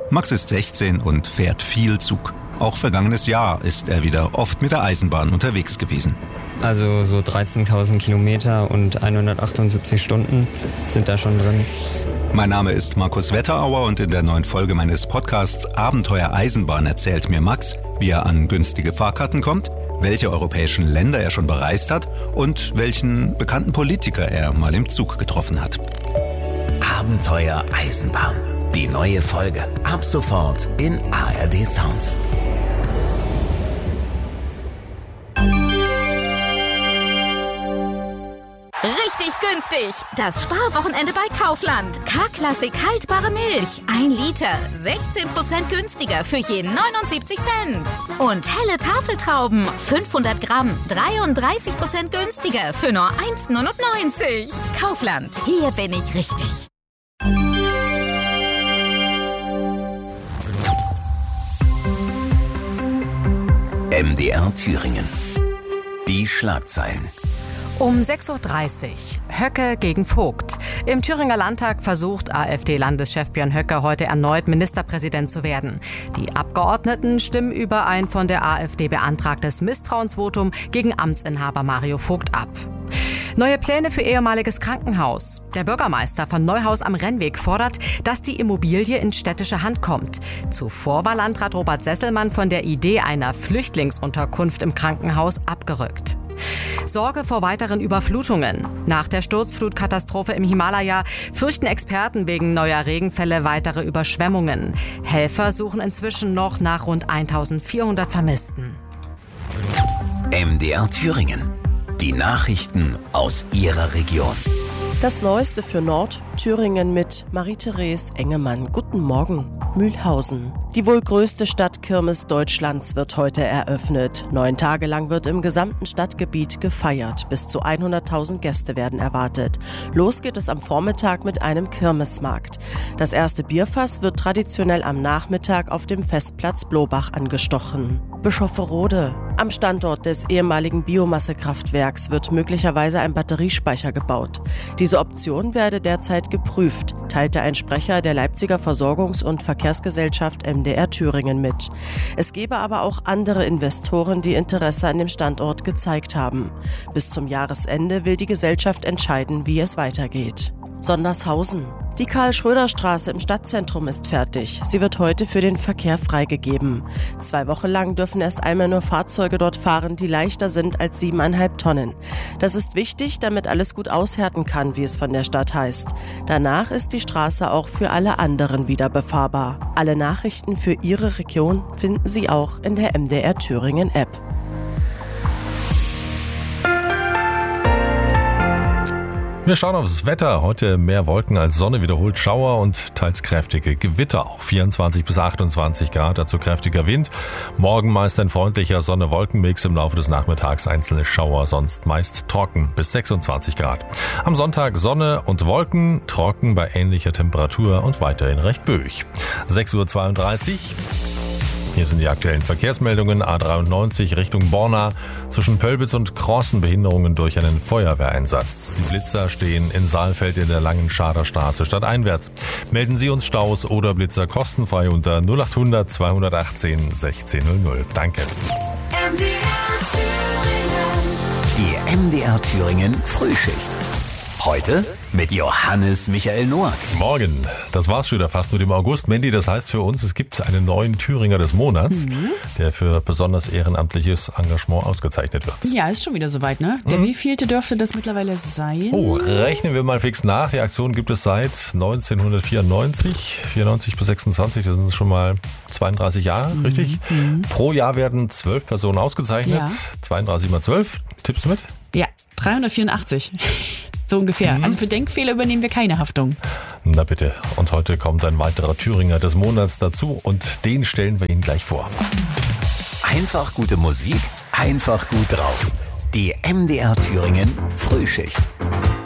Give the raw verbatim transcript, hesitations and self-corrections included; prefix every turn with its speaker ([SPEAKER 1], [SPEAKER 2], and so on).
[SPEAKER 1] Max ist sechzehn und fährt viel Zug. Auch vergangenes Jahr ist er wieder oft mit der Eisenbahn unterwegs gewesen.
[SPEAKER 2] Also so dreizehntausend Kilometer und hundertachtundsiebzig Stunden sind da schon drin.
[SPEAKER 1] Mein Name ist Markus Wetterauer und in der neuen Folge meines Podcasts Abenteuer Eisenbahn erzählt mir Max, wie er an günstige Fahrkarten kommt, welche europäischen Länder er schon bereist hat und welchen bekannten Politiker er mal im Zug getroffen hat.
[SPEAKER 3] Abenteuer Eisenbahn. Die neue Folge ab sofort in A R D Sounds.
[SPEAKER 4] Richtig günstig. Das Sparwochenende bei Kaufland. K-Klassik haltbare Milch. Ein Liter. sechzehn Prozent günstiger für jeden neunundsiebzig Cent. Und helle Tafeltrauben. fünfhundert Gramm. dreiunddreißig Prozent günstiger für nur eins neunundneunzig. Kaufland. Hier bin ich richtig.
[SPEAKER 3] M D R Thüringen. Die Schlagzeilen.
[SPEAKER 5] Um sechs Uhr dreißig. Höcke gegen Vogt. Im Thüringer Landtag versucht AfD-Landeschef Björn Höcke heute erneut Ministerpräsident zu werden. Die Abgeordneten stimmen über ein von der AfD beantragtes Misstrauensvotum gegen Amtsinhaber Mario Vogt ab. Neue Pläne für ehemaliges Krankenhaus. Der Bürgermeister von Neuhaus am Rennweg fordert, dass die Immobilie in städtische Hand kommt. Zuvor war Landrat Robert Sesselmann von der Idee einer Flüchtlingsunterkunft im Krankenhaus abgerückt. Sorge vor weiteren Überflutungen. Nach der Sturzflutkatastrophe im Himalaya fürchten Experten wegen neuer Regenfälle weitere Überschwemmungen. Helfer suchen inzwischen noch nach rund eintausendvierhundert Vermissten.
[SPEAKER 3] M D R Thüringen. Die Nachrichten aus Ihrer Region.
[SPEAKER 6] Das Neueste für Nordthüringen mit Marie-Therese Engemann. Guten Morgen. Mühlhausen. Die wohl größte Stadtkirmes Deutschlands wird heute eröffnet. Neun Tage lang wird im gesamten Stadtgebiet gefeiert. Bis zu hunderttausend Gäste werden erwartet. Los geht es am Vormittag mit einem Kirmesmarkt. Das erste Bierfass wird traditionell am Nachmittag auf dem Festplatz Blobach angestochen. Bischofferode. Am Standort des ehemaligen Biomassekraftwerks wird möglicherweise ein Batteriespeicher gebaut. Diese Option werde derzeit geprüft, teilte ein Sprecher der Leipziger Versorgungs- und Verkehrsgesellschaft M D R Thüringen mit. Es gebe aber auch andere Investoren, die Interesse an dem Standort gezeigt haben. Bis zum Jahresende will die Gesellschaft entscheiden, wie es weitergeht. Sondershausen. Die Karl-Schröder-Straße im Stadtzentrum ist fertig. Sie wird heute für den Verkehr freigegeben. Zwei Wochen lang dürfen erst einmal nur Fahrzeuge dort fahren, die leichter sind als siebeneinhalb Tonnen. Das ist wichtig, damit alles gut aushärten kann, wie es von der Stadt heißt. Danach ist die Straße auch für alle anderen wieder befahrbar. Alle Nachrichten für Ihre Region finden Sie auch in der M D R Thüringen App.
[SPEAKER 7] Wir schauen aufs Wetter. Heute mehr Wolken als Sonne, wiederholt Schauer und teils kräftige Gewitter. Auch vierundzwanzig bis achtundzwanzig Grad, dazu kräftiger Wind. Morgen meist ein freundlicher Sonne-Wolken-Mix, im Laufe des Nachmittags einzelne Schauer, sonst meist trocken bis sechsundzwanzig Grad. Am Sonntag Sonne und Wolken, trocken bei ähnlicher Temperatur und weiterhin recht böig. sechs Uhr zweiunddreißig. Hier sind die aktuellen Verkehrsmeldungen. A dreiundneunzig Richtung Borna. Zwischen Pölbitz und Crossen Behinderungen durch einen Feuerwehreinsatz. Die Blitzer stehen in Saalfeld in der Langen Schaderstraße stadteinwärts. Melden Sie uns Staus oder Blitzer kostenfrei unter null achthundert zweihundertachtzehn sechzehn null null. Danke.
[SPEAKER 3] Die M D R Thüringen Frühschicht. Heute mit Johannes Michael Noack.
[SPEAKER 7] Morgen, das war's schon wieder fast mit dem August. Mandy, das heißt für uns, es gibt einen neuen Thüringer des Monats, mhm. der für besonders ehrenamtliches Engagement ausgezeichnet wird.
[SPEAKER 8] Ja, ist schon wieder soweit, ne? Der mhm. wievielte dürfte das mittlerweile sein?
[SPEAKER 7] Oh, rechnen wir mal fix nach. Die Aktion gibt es seit neunzehnhundertvierundneunzig, vierundneunzig bis sechsundzwanzig, das sind schon mal zweiunddreißig Jahre, mhm. richtig? Mhm. Pro Jahr werden zwölf Personen ausgezeichnet, ja. zweiunddreißig mal zwölf. Tippst du mit?
[SPEAKER 8] Ja, dreihundertvierundachtzig. So ungefähr. Mhm. Also für Denkfehler übernehmen wir keine Haftung.
[SPEAKER 7] Na bitte. Und heute kommt ein weiterer Thüringer des Monats dazu und den stellen wir Ihnen gleich vor.
[SPEAKER 3] Einfach gute Musik, einfach gut drauf. Die M D R Thüringen Frühschicht.